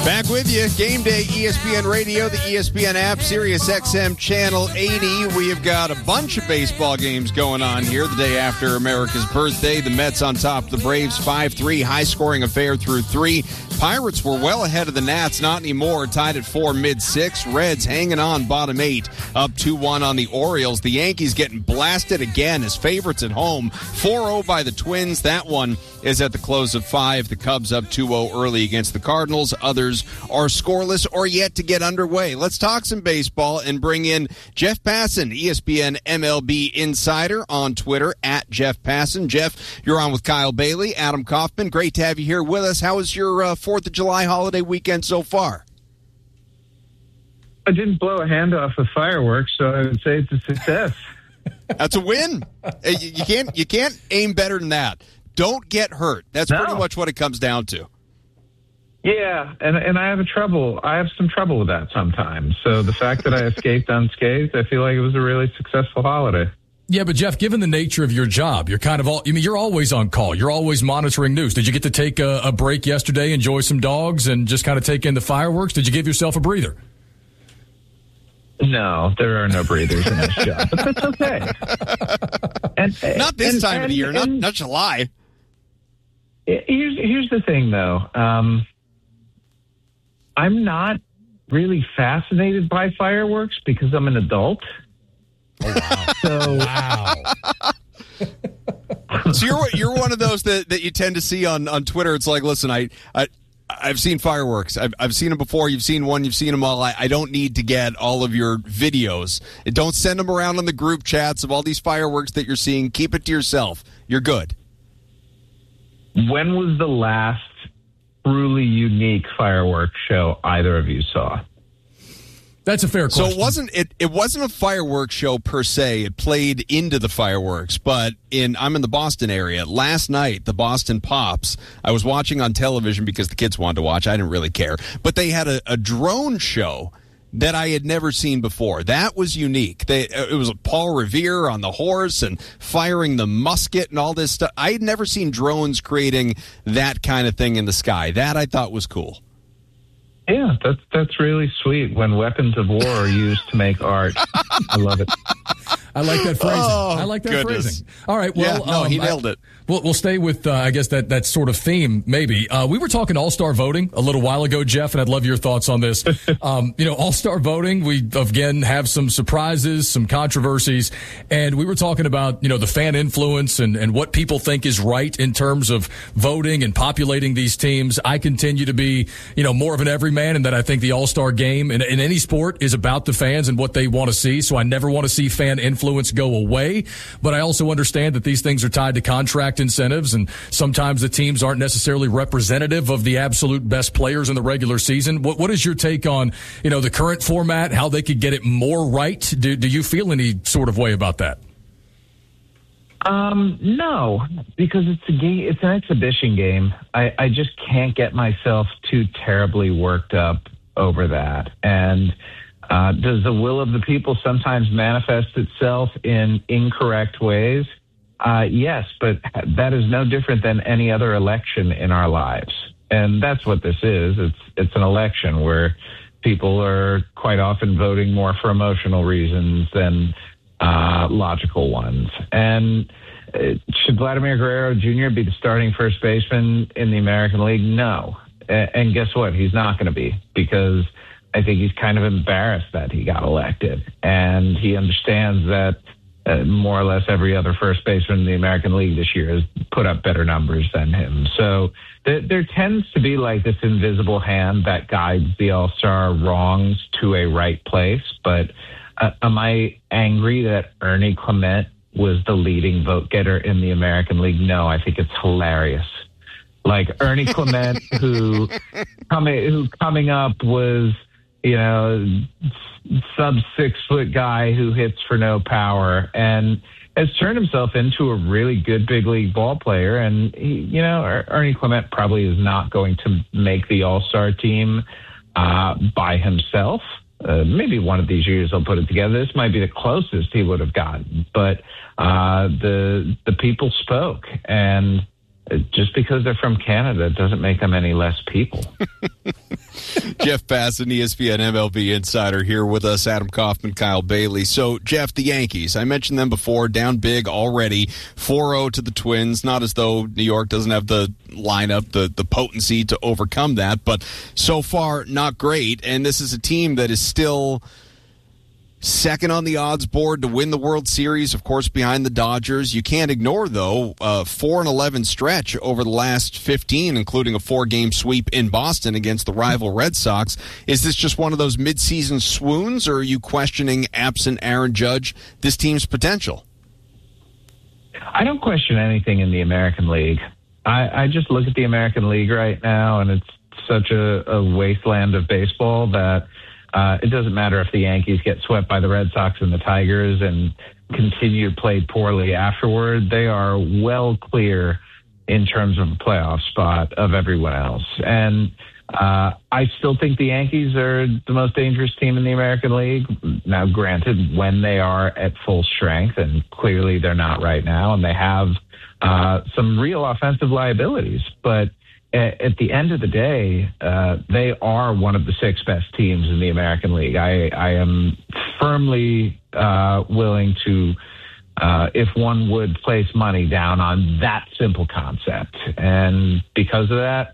Back with you. Game Day, ESPN Radio, the ESPN app, Sirius XM Channel 80. We have got a bunch of baseball games going on here the day after America's birthday. The Mets on top of the Braves, 5-3, high-scoring affair through 3. Pirates were well ahead of the Nats, not anymore, tied at 4, mid-6. Reds hanging on, bottom 8, up 2-1 on the Orioles. The Yankees getting blasted again as favorites at home, 4-0 by the Twins. That one is at the close of 5. The Cubs up 2-0 early against the Cardinals. Others are scoreless or yet to get underway. Let's talk some baseball and bring in Jeff Passan, ESPN MLB Insider on Twitter, at Jeff Passan. Jeff, you're on with Kyle Bailey, Adam Kaufman. Great to have you here with us. How was your 4th of July holiday weekend so far? I didn't blow a hand off with fireworks, so I would say it's a success. That's a win. You can't aim better than that. Don't get hurt. That's pretty much what it comes down to. Yeah, and I have some trouble with that sometimes. So the fact that I escaped unscathed, I feel like it was a really successful holiday. Yeah, but Jeff, given the nature of your job, you're always on call. You're always monitoring news. Did you get to take a break yesterday, enjoy some dogs, and just kind of take in the fireworks? Did you give yourself a breather? No, there are no breathers in this job, but that's okay. Not this time of the year, not July. Here's the thing, though. I'm not really fascinated by fireworks because I'm an adult. Oh, wow. So you're one of those that you tend to see on Twitter. It's like, listen, I've seen fireworks. I've seen them before. You've seen one. You've seen them all. I don't need to get all of your videos. Don't send them around on the group chats of all these fireworks that you're seeing. Keep it to yourself. You're good. When was the last truly unique fireworks show either of you saw? That's a fair question. So it wasn't a fireworks show per se. It played into the fireworks, but I'm in the Boston area. Last night, the Boston Pops, I was watching on television because the kids wanted to watch. I didn't really care. But they had a drone show that I had never seen before. That was unique. It was Paul Revere on the horse and firing the musket and all this stuff. I had never seen drones creating that kind of thing in the sky. That I thought was cool. Yeah, that's really sweet when weapons of war are used to make art. I love it. I like that phrasing. Goodness. Phrasing. All right. Well, he nailed it. We'll stay with, I guess, that sort of theme, maybe. We were talking all-star voting a little while ago, Jeff, and I'd love your thoughts on this. All-star voting, we, again, have some surprises, some controversies, and we were talking about, the fan influence and what people think is right in terms of voting and populating these teams. I continue to be, more of an everyman, and that I think the all-star game in any sport is about the fans and what they want to see, so I never want to see fan influence go away, but I also understand that these things are tied to contract incentives, and sometimes the teams aren't necessarily representative of the absolute best players in the regular season. What is your take on, the current format, how they could get it more right? Do you feel any sort of way about that? No, because it's a game. It's an exhibition game. I just can't get myself too terribly worked up over that. And does the will of the people sometimes manifest itself in incorrect ways? Yes, but that is no different than any other election in our lives. And that's what this is. It's an election where people are quite often voting more for emotional reasons than logical ones. And should Vladimir Guerrero Jr. be the starting first baseman in the American League? No. And guess what? He's not going to be, because I think he's kind of embarrassed that he got elected. And he understands that more or less every other first baseman in the American League this year has put up better numbers than him. So there tends to be like this invisible hand that guides the All-Star wrongs to a right place. But am I angry that Ernie Clement was the leading vote getter in the American League? No, I think it's hilarious. Like Ernie Clement, who coming up was, sub 6 foot guy who hits for no power and has turned himself into a really good big league ball player. And Ernie Clement probably is not going to make the All-Star team by himself. Maybe one of these years he'll put it together. This might be the closest he would have gotten, but the people spoke, and just because they're from Canada doesn't make them any less people. Jeff Passan, ESPN MLB insider, here with us. Adam Kaufman, Kyle Bailey. So, Jeff, the Yankees, I mentioned them before, down big already, 4-0 to the Twins. Not as though New York doesn't have the lineup, the potency to overcome that, but so far, not great. And this is a team that is still second on the odds board to win the World Series, of course, behind the Dodgers. You can't ignore, though, 4-11 stretch over the last 15, including a 4-game sweep in Boston against the rival Red Sox. Is this just one of those midseason swoons, or are you questioning, absent Aaron Judge, this team's potential? I don't question anything in the American League. I just look at the American League right now, and it's such a wasteland of baseball that it doesn't matter if the Yankees get swept by the Red Sox and the Tigers and continue to play poorly afterward. They are well clear in terms of a playoff spot of everyone else. And I still think the Yankees are the most dangerous team in the American League. Now, granted, when they are at full strength, and clearly they're not right now, and they have some real offensive liabilities. But at the end of the day, they are one of the 6 best teams in the American League. I am firmly willing to, if one would place money down on that simple concept. And because of that,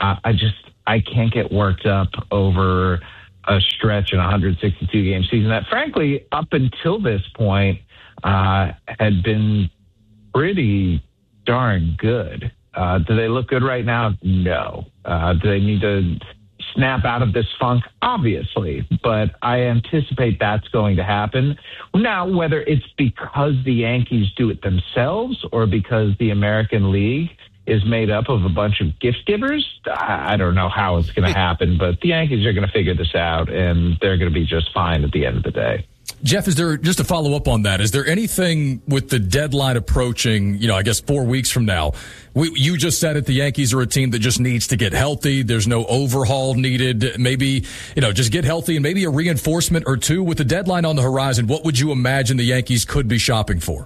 I can't get worked up over a stretch in a 162-game season that, frankly, up until this point, had been pretty darn good. Do they look good right now? No. Do they need to snap out of this funk? Obviously. But I anticipate that's going to happen. Now, whether it's because the Yankees do it themselves or because the American League is made up of a bunch of gift givers, I don't know how it's going to happen. But the Yankees are going to figure this out, and they're going to be just fine at the end of the day. Jeff, is there, just to follow up on that, is there anything with the deadline approaching, I guess 4 weeks from now? You just said it, the Yankees are a team that just needs to get healthy. There's no overhaul needed. Maybe, just get healthy and maybe a reinforcement or two. With the deadline on the horizon, what would you imagine the Yankees could be shopping for?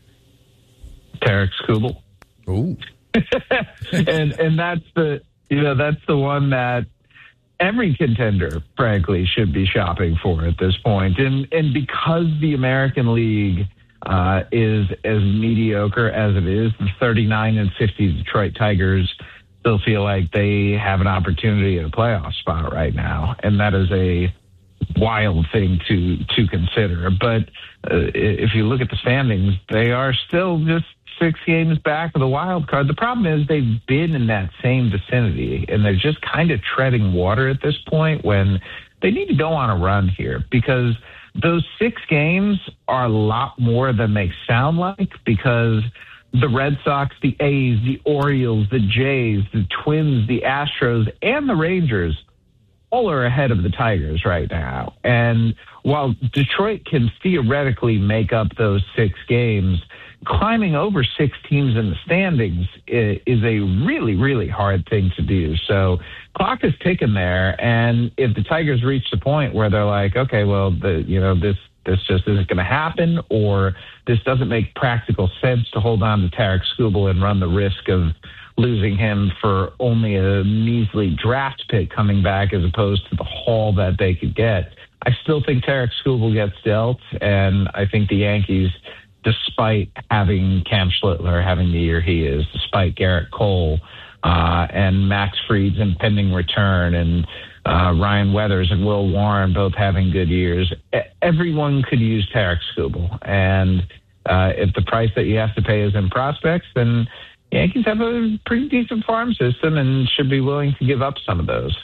Tarik Skubal. Ooh. and that's the one that every contender, frankly, should be shopping for at this point. And because the American League is as mediocre as it is, the 39-50 Detroit Tigers still feel like they have an opportunity at a playoff spot right now. And that is a wild thing to consider. But if you look at the standings, they are still just 6 games back of the wild card. The problem is they've been in that same vicinity, and they're just kind of treading water at this point when they need to go on a run here, because those 6 games are a lot more than they sound like, because the Red Sox, the A's, the Orioles, the Jays, the Twins, the Astros, and the Rangers all are ahead of the Tigers right now. And while Detroit can theoretically make up those 6 games, climbing over 6 teams in the standings is a really, really hard thing to do. So clock is ticking there. And if the Tigers reach the point where they're like, okay, well, this just isn't going to happen, or this doesn't make practical sense to hold on to Tarik Skubal and run the risk of losing him for only a measly draft pick coming back as opposed to the haul that they could get, I still think Tarik Skubal gets dealt. And I think the Yankees, despite having Cam Schlittler having the year he is, despite Garrett Cole and Max Fried's impending return, and Ryan Weathers and Will Warren both having good years, everyone could use Tarik Skubal. And if the price that you have to pay is in prospects, then Yankees have a pretty decent farm system and should be willing to give up some of those.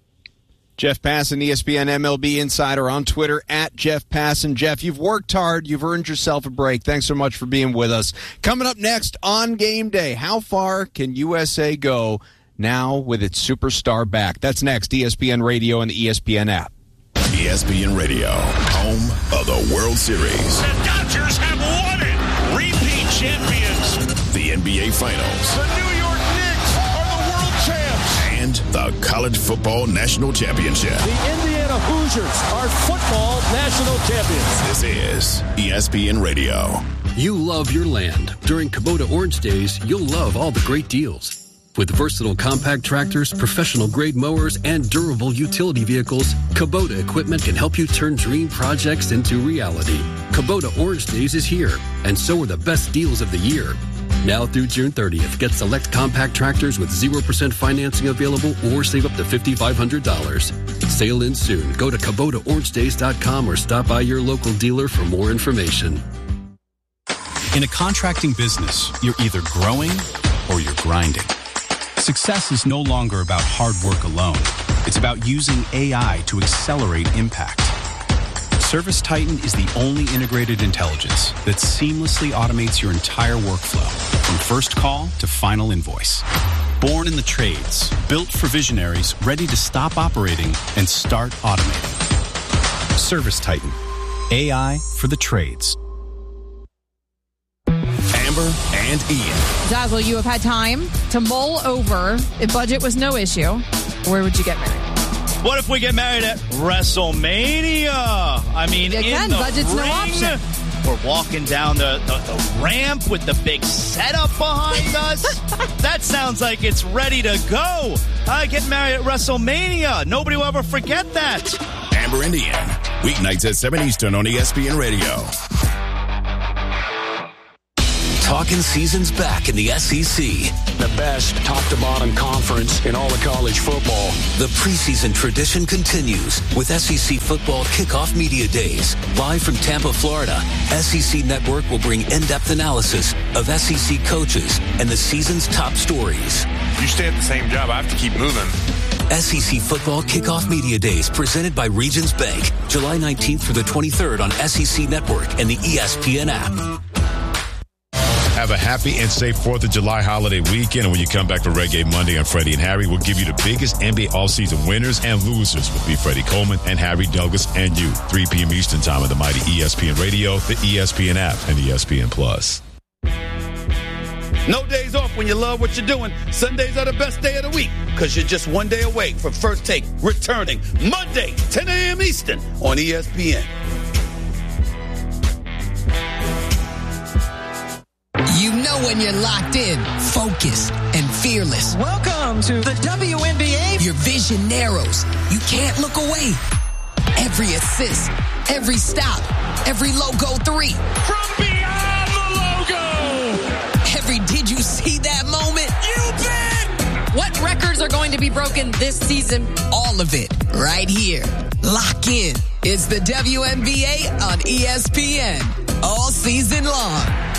Jeff Passan, ESPN MLB insider, on Twitter at Jeff Passan. Jeff, you've worked hard. You've earned yourself a break. Thanks so much for being with us. Coming up next on Game Day, how far can USA go now with its superstar back? That's next, ESPN Radio and the ESPN app. ESPN Radio, home of the World Series. The Dodgers have won it. Repeat champions. The NBA Finals. The New York Knicks are the world champs. And the College Football National Championship. The Indiana Hoosiers are football national champions. This is ESPN Radio. You love your land. During Kubota Orange Days, you'll love all the great deals. With versatile compact tractors, professional-grade mowers, and durable utility vehicles, Kubota equipment can help you turn dream projects into reality. Kubota Orange Days is here, and so are the best deals of the year. Now through June 30th, get select compact tractors with 0% financing available or save up to $5,500. Sale ends soon. Go to KubotaOrangeDays.com or stop by your local dealer for more information. In a contracting business, you're either growing or you're grinding. Success is no longer about hard work alone. It's about using AI to accelerate impact. ServiceTitan is the only integrated intelligence that seamlessly automates your entire workflow, from first call to final invoice. Born in the trades, built for visionaries ready to stop operating and start automating. ServiceTitan, AI for the trades. Amber and Ian. Dazzle, you have had time to mull over. If budget was no issue, where would you get married? What if we get married at WrestleMania? I mean, Again, in the budget's ring, no option. We're walking down the ramp with the big setup behind us. That sounds like it's ready to go. I get married at WrestleMania. Nobody will ever forget that. Amber and Ian. Weeknights at 7 Eastern on ESPN Radio. Talking season's back in the SEC. The best top-to-bottom conference in all of college football. The preseason tradition continues with SEC Football Kickoff Media Days. Live from Tampa, Florida, SEC Network will bring in-depth analysis of SEC coaches and the season's top stories. You stay at the same job, I have to keep moving. SEC Football Kickoff Media Days presented by Regions Bank. July 19th through the 23rd on SEC Network and the ESPN app. Have a happy and safe 4th of July holiday weekend. And when you come back for Reggae Monday on Freddie and Harry, we'll give you the biggest NBA offseason winners and losers with me, Freddie Coleman, and Harry Douglas, and you. 3 p.m. Eastern time on the mighty ESPN Radio, the ESPN app, and ESPN Plus. No days off when you love what you're doing. Sundays are the best day of the week because you're just one day away from First Take returning Monday, 10 a.m. Eastern on ESPN. You know when you're locked in, focused, and fearless. Welcome to the WNBA. Your vision narrows. You can't look away. Every assist, every stop, every logo 3. From beyond the logo. Every did you see that moment? You bet. What records are going to be broken this season? All of it right here. Lock in. It's the WNBA on ESPN all season long.